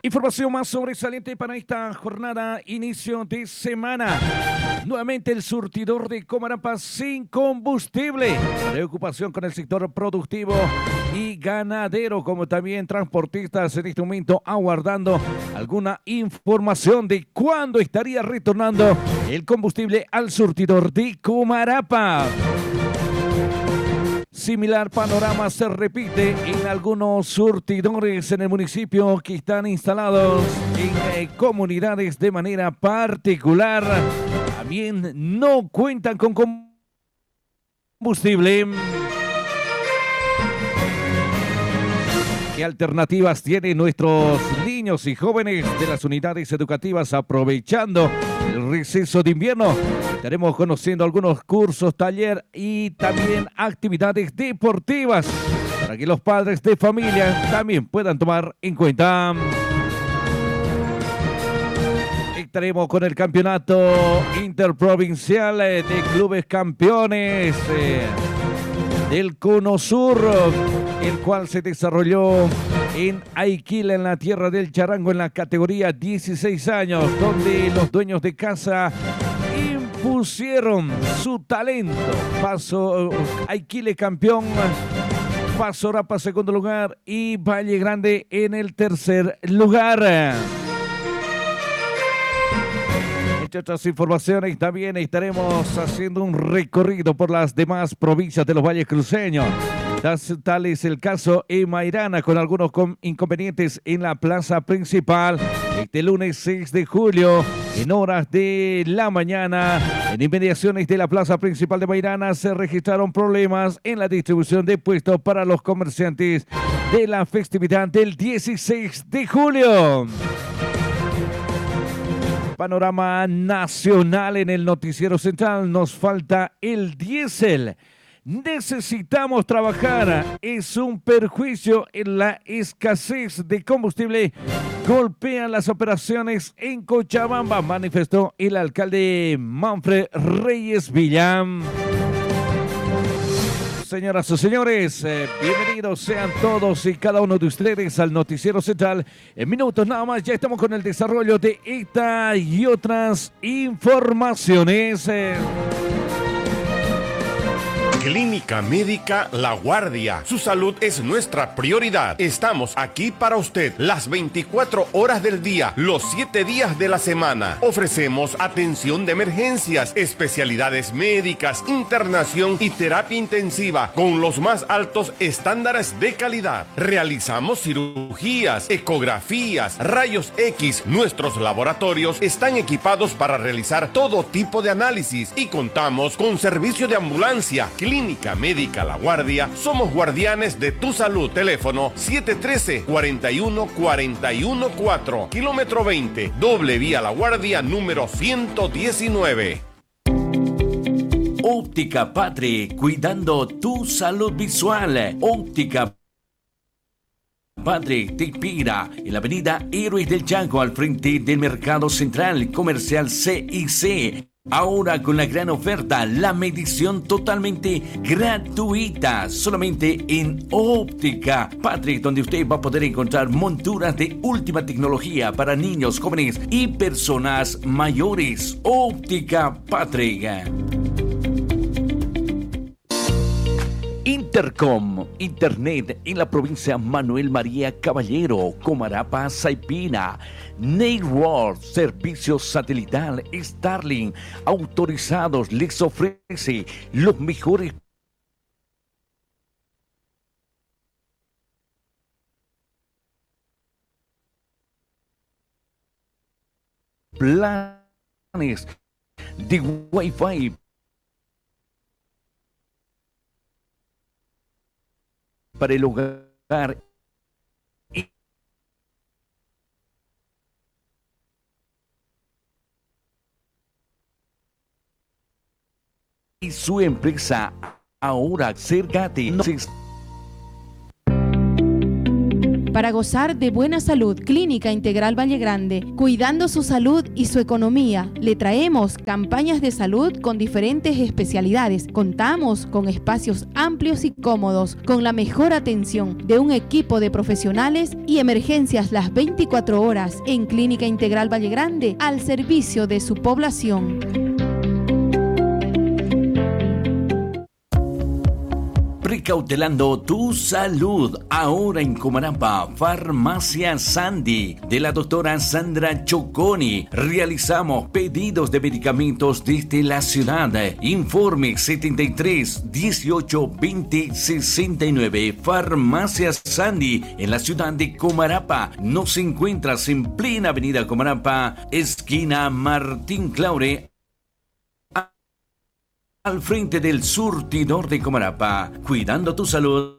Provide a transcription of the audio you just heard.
Información más sobresaliente para esta jornada, inicio de semana. Nuevamente el surtidor de Comarapa sin combustible. Preocupación con el sector productivo y ganadero, como también transportistas en este momento aguardando alguna información de cuándo estaría retornando el combustible al surtidor de Comarapa. Similar panorama se repite en algunos surtidores en el municipio que están instalados en comunidades de manera particular. También no cuentan con combustible. ¿Qué alternativas tienen nuestros niños y jóvenes de las unidades educativas aprovechando el receso de invierno? Estaremos conociendo algunos cursos, taller y también actividades deportivas para que los padres de familia también puedan tomar en cuenta. Estaremos con el campeonato interprovincial de clubes campeones del Cono Sur, el cual se desarrolló en Aiquila, en la tierra del Charango, en la categoría 16 años, donde los dueños de casa impusieron su talento. Paso Aiquile campeón, Paso Orapa segundo lugar y Valle Grande en el tercer lugar. Entre otras informaciones, también estaremos haciendo un recorrido por las demás provincias de los valles cruceños. Tal es el caso en Mairana, con algunos inconvenientes en la plaza principal. Este lunes 6 de julio, en horas de la mañana, en inmediaciones de la plaza principal de Mairana, se registraron problemas en la distribución de puestos para los comerciantes de la festividad del 16 de julio. Panorama nacional en el noticiero central. Nos falta el diésel. Necesitamos trabajar. Es un perjuicio en la escasez de combustible. Golpean las operaciones en Cochabamba, manifestó el alcalde Manfred Reyes Villán. Señoras y señores, bienvenidos sean todos y cada uno de ustedes al Noticiero Central. En minutos nada más ya estamos con el desarrollo de esta y otras informaciones. Clínica Médica La Guardia. Su salud es nuestra prioridad. Estamos aquí para usted las 24 horas del día, los 7 días de la semana. Ofrecemos atención de emergencias, especialidades médicas, internación y terapia intensiva con los más altos estándares de calidad. Realizamos cirugías, ecografías, rayos X. Nuestros laboratorios están equipados para realizar todo tipo de análisis y contamos con servicio de ambulancia. Clínica Médica La Guardia, somos guardianes de tu salud. Teléfono 713-41414, kilómetro 20, doble vía La Guardia, número 119. Óptica Patri, cuidando tu salud visual. Óptica Patri te inspira en la avenida Héroes del Chaco, al frente del Mercado Central Comercial CIC. Ahora con la gran oferta, la medición totalmente gratuita, solamente en Óptica Patrick, donde usted va a poder encontrar monturas de última tecnología para niños, jóvenes y personas mayores. Óptica Patrick. Intercom, Internet en la provincia Manuel María Caballero, Comarapa, Saipina. Network, servicio satelital, Starlink, autorizados, les ofrece los mejores planes de Wi-Fi para el hogar y su empresa. Ahora acércate. para gozar de buena salud. Clínica Integral Valle Grande, cuidando su salud y su economía. Le traemos campañas de salud con diferentes especialidades. Contamos con espacios amplios y cómodos, con la mejor atención de un equipo de profesionales y emergencias las 24 horas en Clínica Integral Valle Grande, al servicio de su población. Precautelando tu salud. Ahora en Comarapa, Farmacia Sandy, de la doctora Sandra Choconi. Realizamos pedidos de medicamentos desde la ciudad. Informe 73 18 20 69. Farmacia Sandy, en la ciudad de Comarapa. Nos encuentras en plena avenida Comarapa, esquina Martín Claure, al frente del surtidor de Comarapa, cuidando tu salud